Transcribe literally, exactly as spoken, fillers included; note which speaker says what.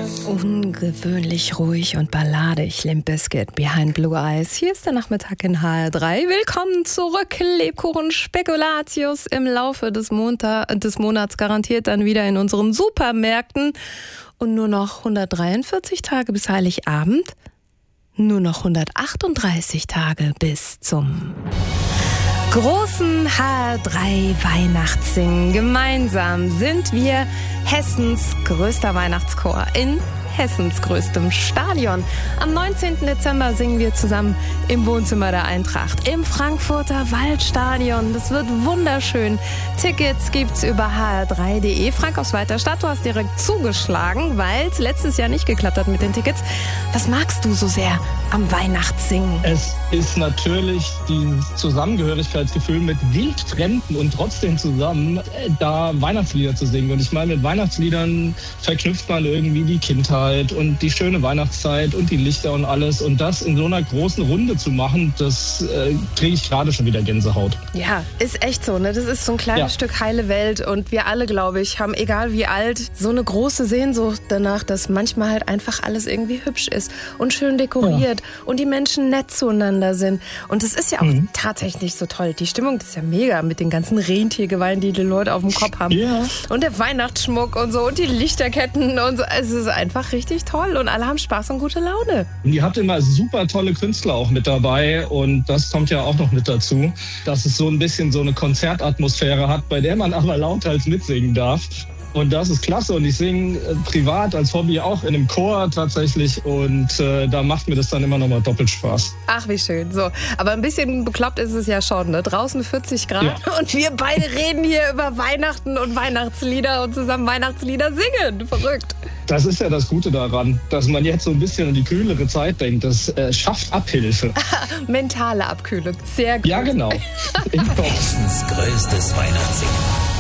Speaker 1: Ungewöhnlich ruhig und balladig, Limp Bizkit, Behind Blue Eyes. Hier ist der Nachmittag in H R drei. Willkommen zurück, Lebkuchen Spekulatius im Laufe des, Montag, des Monats garantiert dann wieder in unseren Supermärkten. Und nur noch hundertdreiundvierzig Tage bis Heiligabend, nur noch hundertachtunddreißig Tage bis zum großen H R drei Weihnachtssingen. Gemeinsam sind wir Hessens größter Weihnachtschor in Hessens größtem Stadion. Am neunzehnten Dezember singen wir zusammen im Wohnzimmer der Eintracht im Frankfurter Waldstadion. Das wird wunderschön. Tickets gibt's über h r drei punkt d e. Frank aus Weiterstadt, du hast direkt zugeschlagen, weil es letztes Jahr nicht geklappt hat mit den Tickets. Was magst du so sehr am Weihnachtssingen?
Speaker 2: Es ist natürlich dieses Zusammengehörigkeitsgefühl mit Wildfremden und trotzdem zusammen da Weihnachtslieder zu singen. Und ich meine, mit Weihnachtsliedern verknüpft man irgendwie die Kindheit und die schöne Weihnachtszeit und die Lichter und alles. Und das in so einer großen Runde zu machen, das äh, kriege ich gerade schon wieder Gänsehaut.
Speaker 1: Ja, ist echt so, ne? Das ist so ein kleines ja. Stück heile Welt. Und wir alle, glaube ich, haben, egal wie alt, so eine große Sehnsucht danach, dass manchmal halt einfach alles irgendwie hübsch ist und schön dekoriert ja. und die Menschen nett zueinander sind. Und das ist ja auch mhm. tatsächlich so toll. Die Stimmung ist ja mega mit den ganzen Rentiergeweihen, die die Leute auf dem Kopf haben.
Speaker 2: Ja.
Speaker 1: Und der Weihnachtsschmuck und so und die Lichterketten und so. Es ist einfach richtig toll und alle haben Spaß und gute Laune.
Speaker 2: Und ihr habt immer super tolle Künstler auch mit dabei und das kommt ja auch noch mit dazu, dass es so ein bisschen so eine Konzertatmosphäre hat, bei der man aber lauthals mitsingen darf. Und das ist klasse und ich singe äh, privat als Hobby auch in einem Chor tatsächlich und äh, da macht mir das dann immer noch mal doppelt Spaß.
Speaker 1: Ach, wie schön. So, aber ein bisschen bekloppt ist es ja schon, ne? Draußen vierzig Grad ja. und wir beide reden hier über Weihnachten und Weihnachtslieder und zusammen Weihnachtslieder singen. Verrückt.
Speaker 2: Das ist ja das Gute daran, dass man jetzt so ein bisschen an die kühlere Zeit denkt. Das äh, schafft Abhilfe.
Speaker 1: Mentale Abkühlung. Sehr gut.
Speaker 2: Ja, genau.
Speaker 3: Hessens größtes Weihnachtssingen.